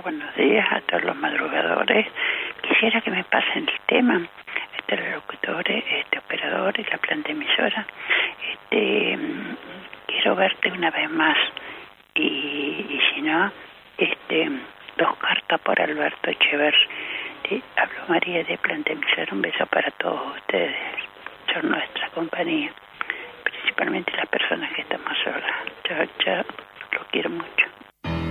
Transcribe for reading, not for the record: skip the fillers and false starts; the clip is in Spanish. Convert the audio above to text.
buenos días a todos los madrugadores. Quisiera que me pasen el tema, locutores, operadores, la planta emisora. Quiero verte una vez más y si no, 2 cartas por Alberto Echever. Hablo María de planta emisora. Un beso para todos ustedes. Son nuestra compañía, principalmente las personas que